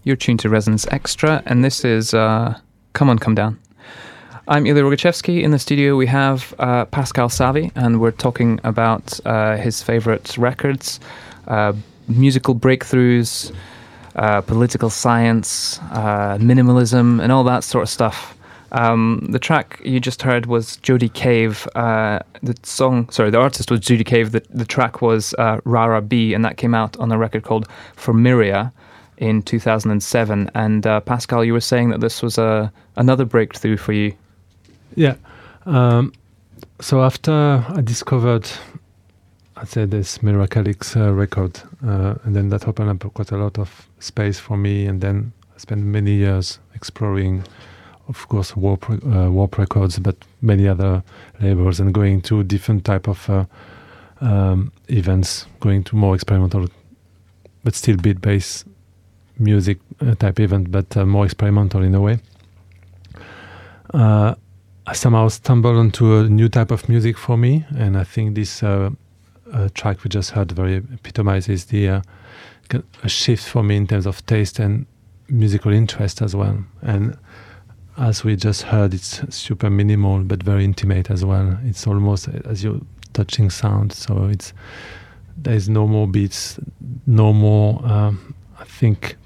You're tuned to Resonance Extra, and this is Come On, Come Down. I'm Ilya Rogachevsky. In the studio we have Pascal Savy, and we're talking about his favorite records, musical breakthroughs, political science, minimalism, and all that sort of stuff. The track you just heard was Jody Cave. The artist was Jody Cave. The track was Rara B, and that came out on a record called Formiria in 2007. And Pascal, you were saying that this was another breakthrough for you. Yeah. So after I discovered, I'd say, this Miracalix record, and then that opened up quite a lot of space for me. And then I spent many years exploring, of course, Warp Records, but many other labels, and going to different type of events, going to more experimental, but still beat-based music type event, but more experimental in a way. I somehow stumbled onto a new type of music for me, and I think this track we just heard very epitomizes a shift for me in terms of taste and musical interest as well. And as we just heard, it's super minimal but very intimate as well. It's almost as you're touching sound, so there's no more beats, no more I think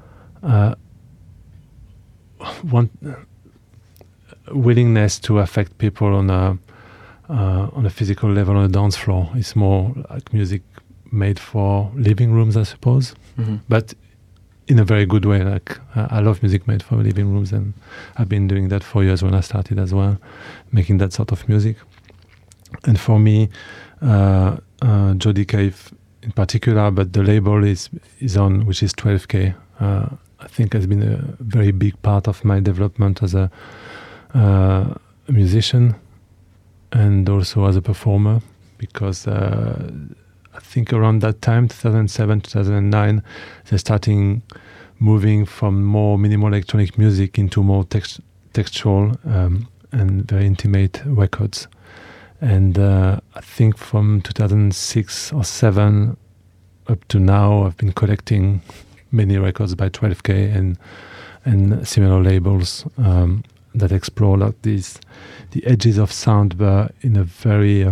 willingness to affect people on a physical level on a dance floor. It's more like music made for living rooms, I suppose, but in a very good way. Like I love music made for living rooms, and I've been doing that for years when I started as well, making that sort of music. And for me, Jody Cave in particular, but the label is on, which is 12K. I think has been a very big part of my development as a musician and also as a performer, because I think around that time, 2007, 2009, they're starting moving from more minimal electronic music into more textual and very intimate records. And I think from 2006 or 7 up to now, I've been collecting many records by 12K and similar labels that explore like the edges of sound, but in a very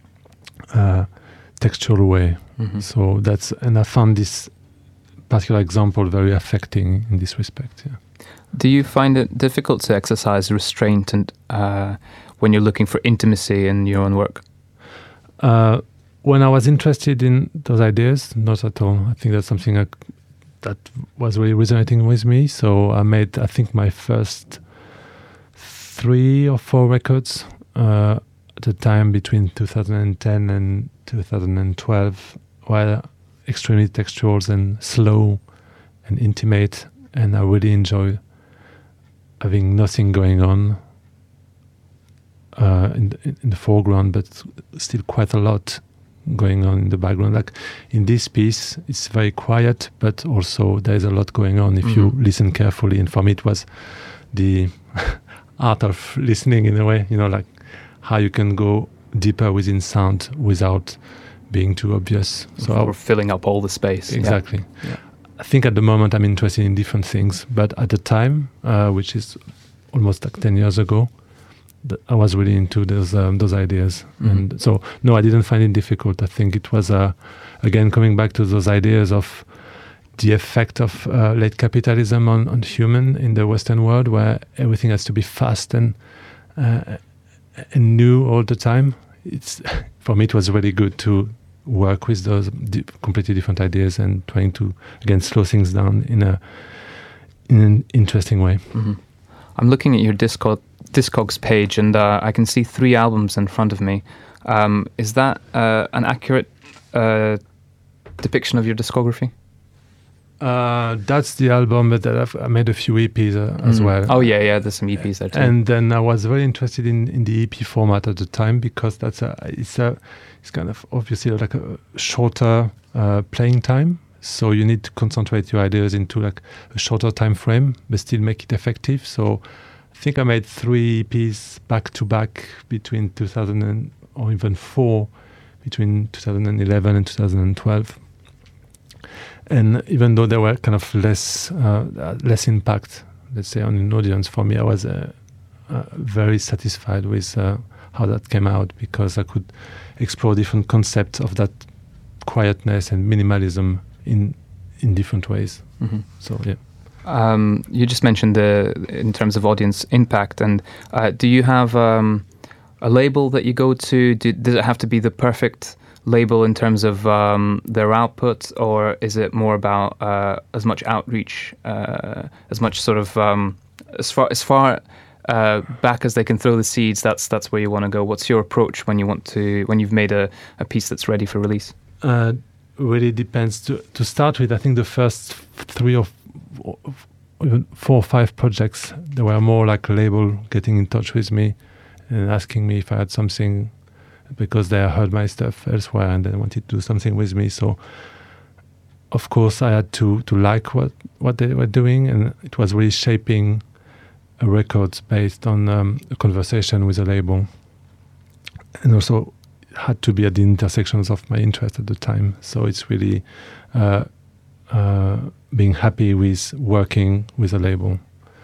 textual way. So and I found this particular example very affecting in this respect. Yeah. Do you find it difficult to exercise restraint and when you're looking for intimacy in your own work? When I was interested in those ideas, not at all. I think that's something that was really resonating with me. So I made, I think, my first 3 or 4 records at the time between 2010 and 2012, were extremely textual and slow and intimate, and I really enjoy having nothing going on in the foreground, but still quite a lot going on in the background. Like in this piece, it's very quiet, but also there's a lot going on if you listen carefully. And for me, it was the art of listening in a way, like how you can go deeper within sound without being too obvious. So we're filling up all the space. Exactly. Yeah. I think at the moment I'm interested in different things, but at the time, which is almost like 10 years ago, I was really into those ideas. And so, no, I didn't find it difficult. I think it was, again, coming back to those ideas of the effect of late capitalism on human in the Western world, where everything has to be fast and new all the time. For me, it was really good to work with those completely different ideas and trying to, again, slow things down in an interesting way. I'm looking at your Discogs page, and I can see 3 albums in front of me. Is that an accurate depiction of your discography? That's the album, but I made a few EPs as well. Oh yeah, there's some EPs there too. And then I was very interested in the EP format at the time, because it's kind of obviously like a shorter playing time. So you need to concentrate your ideas into like a shorter time frame, but still make it effective. So I think I made 3 EPs back to back between 2000 or even 4 between 2011 and 2012. And even though there were kind of less impact, let's say, on an audience, for me, I was very satisfied with how that came out, because I could explore different concepts of that quietness and minimalism in different ways. Mm-hmm. So yeah. You just mentioned in terms of audience impact, and do you have a label that you go to? Does it have to be the perfect label in terms of their output, or is it more about as much outreach, as much sort of as far back as they can throw the seeds? That's where you want to go. What's your approach when you've made a piece that's ready for release? Really depends. To start with, I think the first 3 or even 4 or 5 projects, they were more like a label getting in touch with me and asking me if I had something, because they heard my stuff elsewhere and they wanted to do something with me. So of course I had to like what they were doing, and it was really shaping a record based on a conversation with a label, and also had to be at the intersections of my interest at the time. So it's really being happy with working with a label.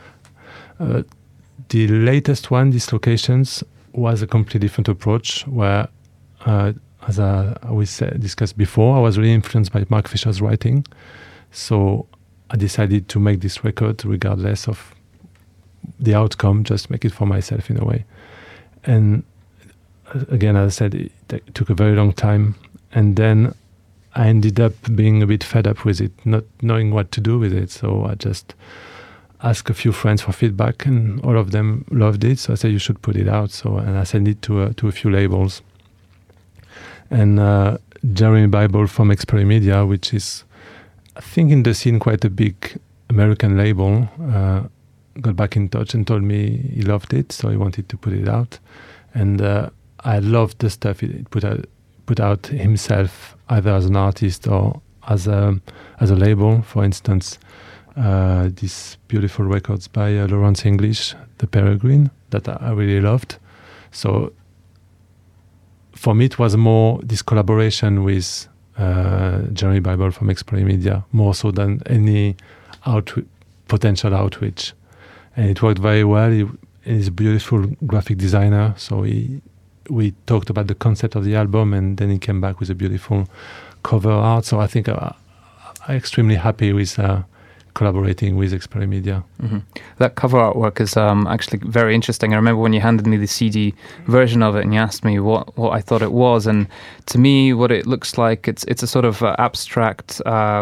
The latest one, Dislocations, was a completely different approach, where, as we discussed before, I was really influenced by Mark Fisher's writing. So I decided to make this record regardless of the outcome, just make it for myself in a way. And again, as I said, it took a very long time. And then I ended up being a bit fed up with it, not knowing what to do with it. So I just asked a few friends for feedback, and all of them loved it. So I said, you should put it out. And I sent it to a few labels. And Jeremy Bible from Xperia Media, which is, I think, in the scene quite a big American label, got back in touch and told me he loved it, so he wanted to put it out. And I loved the stuff he put out himself, either as an artist or as a label. For instance, these beautiful records by Lawrence English, The Peregrine, that I really loved. So for me, it was more this collaboration with Jeremy Bible from Xperia Media, more so than any potential outreach. And it worked very well. He's a beautiful graphic designer, so we talked about the concept of the album, and then he came back with a beautiful cover art. So I think I'm extremely happy with collaborating with Xperia Media. Mm-hmm. That cover artwork is actually very interesting. I remember when you handed me the CD version of it and you asked me what I thought it was, and to me what it looks like, it's a sort of abstract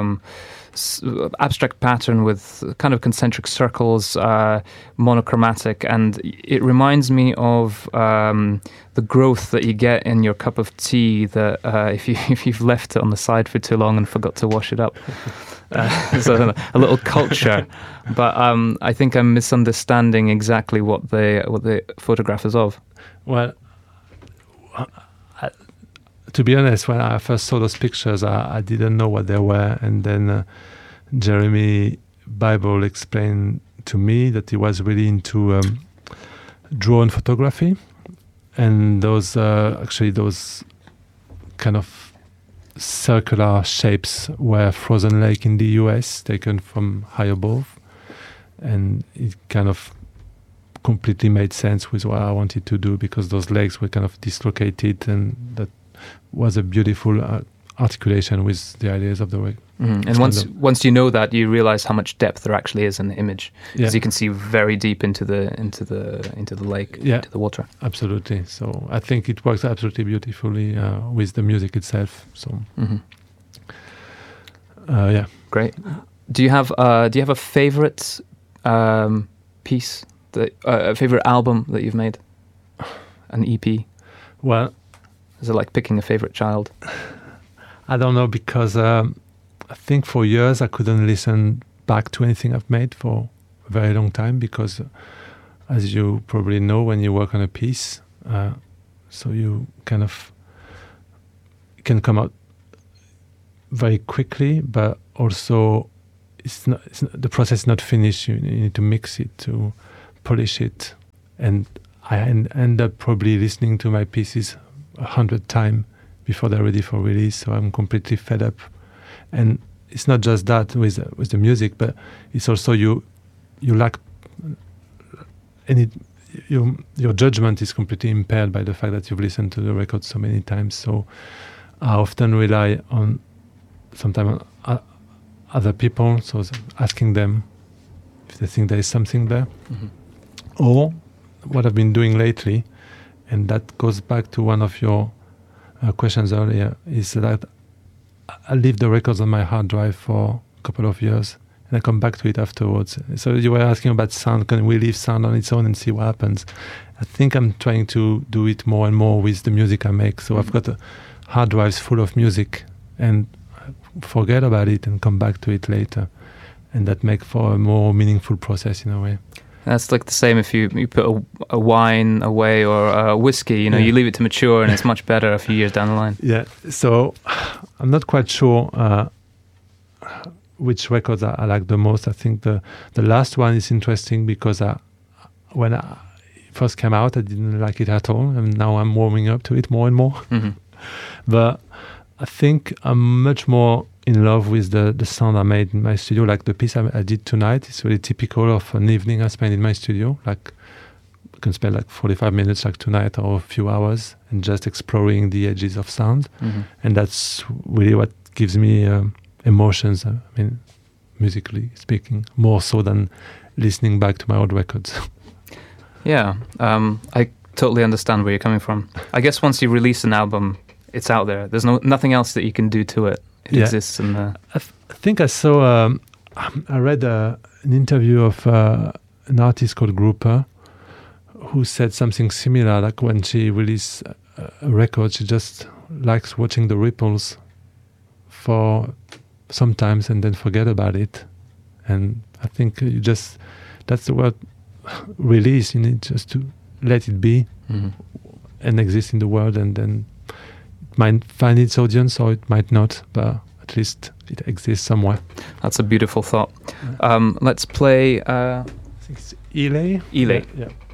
pattern with kind of concentric circles, monochromatic, and it reminds me of the growth that you get in your cup of tea that if you've left it on the side for too long and forgot to wash it up. So a little culture, but I think I'm misunderstanding exactly what the photograph is of. Well, to be honest, when I first saw those pictures, I didn't know what they were, and then Jeremy Bible explained to me that he was really into drone photography, and those kind of circular shapes were frozen lake in the US, taken from high above, and it kind of completely made sense with what I wanted to do, because those legs were kind of dislocated, and that was a beautiful articulation with the ideas of the work. Mm-hmm. And once you know that, you realize how much depth there actually is in the image, because you can see very deep into the lake, into the water. Absolutely. So I think it works absolutely beautifully with the music itself. So great. Do you have a favorite piece, a favorite album that you've made, an EP? Well, is it like picking a favorite child? I don't know, because I think for years I couldn't listen back to anything I've made for a very long time, because as you probably know, when you work on a piece, so you kind of can come out very quickly, but also the process is not finished. You need to mix it, to polish it, and I end up probably listening to my pieces 100 times before they're ready for release. So I'm completely fed up, and it's not just that with the music, but it's also you lack any. Your judgment is completely impaired by the fact that you've listened to the record so many times. So I often rely on sometimes other people, so asking them if they think there is something there. Or what I've been doing lately, and that goes back to one of your questions earlier, is that I leave the records on my hard drive for a couple of years and I come back to it afterwards. So you were asking about sound. Can we leave sound on its own and see what happens? I think I'm trying to do it more and more with the music I make. So I've got hard drives full of music and forget about it and come back to it later. And that makes for a more meaningful process in a way. That's like the same if you put a wine away or a whiskey, you leave it to mature and it's much better a few years down the line. Yeah, so I'm not quite sure which records I like the most. I think the last one is interesting because when it first came out, I didn't like it at all. And now I'm warming up to it more and more. But I think I'm much more in love with the sound I made in my studio. Like the piece I did tonight is really typical of an evening I spent in my studio. Like I can spend like 45 minutes like tonight or a few hours and just exploring the edges of sound. And that's really what gives me emotions, I mean, musically speaking, more so than listening back to my old records. Yeah, I totally understand where you're coming from. I guess once you release an album, it's out there. There's nothing else that you can do to it. It exists in the... I think I saw, I read an interview of an artist called Grouper who said something similar, like when she released a record, she just likes watching the ripples for sometimes and then forget about it. And I think that's the word, release. You need just to let it be and exist in the world, and then it might find its audience or it might not, but at least it exists somewhere. That's a beautiful thought. Let's play... I think it's Elay. Elay. Yeah.